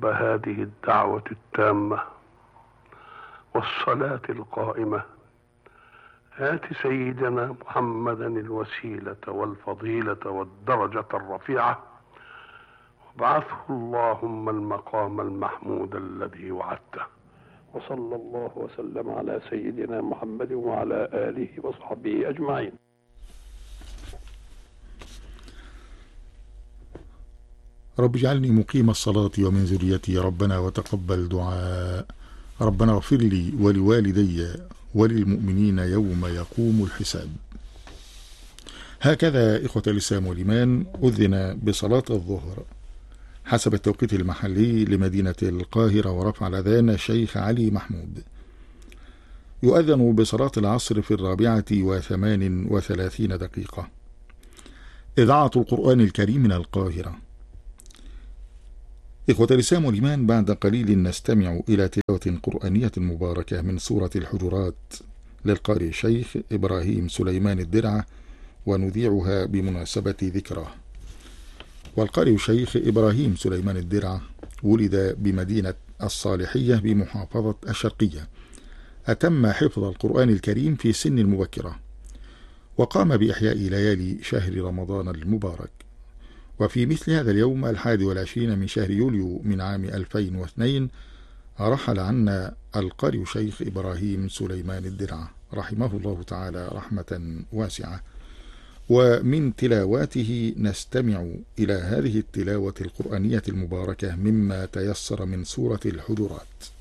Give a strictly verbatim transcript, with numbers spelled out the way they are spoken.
هذه الدعوة التامة والصلاة القائمة آت سيدنا محمدا الوسيلة والفضيلة والدرجة الرفيعة وابعثه اللهم المقام المحمود الذي وعدته. وصلى الله وسلم على سيدنا محمد وعلى آله وصحبه أجمعين. رب اجعلني مقيم الصلاة ومن ذريتي ربنا وتقبل دعاء. ربنا اغفر لي ولوالدي وللمؤمنين يوم يقوم الحساب. هكذا إخوة الإسلام والإيمان أذن بصلاة الظهر حسب التوقيت المحلي لمدينة القاهرة ورفع الأذان الشيخ علي محمود. يؤذن بصلاة العصر في الرابعة وثمان وثلاثين دقيقة. إذاعة القرآن الكريم من القاهرة. إخوة الإسلام والإيمان، بعد قليل نستمع إلى تلاوة قرآنية مباركة من سورة الحجرات للقارئ الشيخ إبراهيم سليمان الدرعة، ونذيعها بمناسبة ذكراه. والقارئ الشيخ إبراهيم سليمان الدرعة ولد بمدينة الصالحية بمحافظة الشرقية. أتم حفظ القرآن الكريم في سن مبكرة، وقام بإحياء ليالي شهر رمضان المبارك. وفي مثل هذا اليوم الحادي والعشرين من شهر يوليو من عام ألفين واثنين رحل عنا القارئ الشيخ إبراهيم سليمان الدرعة رحمه الله تعالى رحمة واسعة. ومن تلاواته نستمع إلى هذه التلاوة القرآنية المباركة مما تيسر من سورة الحجرات.